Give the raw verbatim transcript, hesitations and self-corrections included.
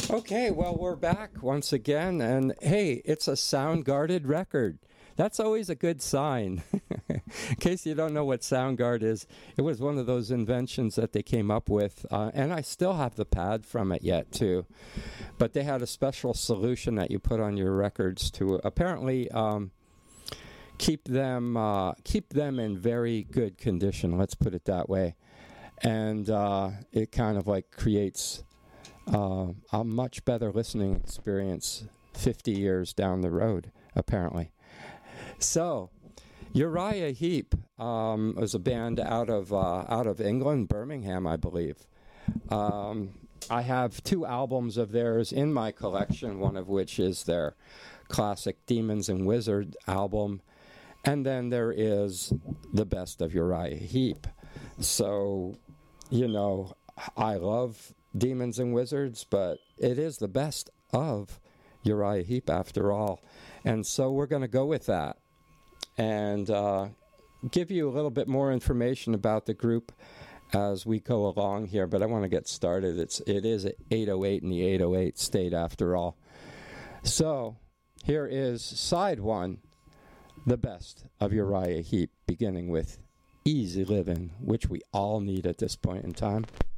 Okay, well, we're back once again, and hey, it's a sound-guarded record. That's always a good sign. In case you don't know what SoundGuard is, it was one of those inventions that they came up with, uh, and I still have the pad from it yet, too. But they had a special solution that you put on your records to apparently um, keep them uh, keep them in very good condition, let's put it that way. And uh, it kind of like creates uh, a much better listening experience fifty years down the road, apparently. So, Uriah Heep um, was a band out of uh, out of England, Birmingham, I believe. Um, I have two albums of theirs in my collection, one of which is their classic Demons and Wizards album, and then there is the best of Uriah Heep. So, you know, I love Demons and Wizards, but it is the best of Uriah Heep after all. And so we're going to go with that and uh, give you a little bit more information about the group as we go along here. But I want to get started. It's, it is eight oh eight in the eight oh eight state after all. So here is side one, the best of Uriah Heep, beginning with Easy Living, which we all need at this point in time.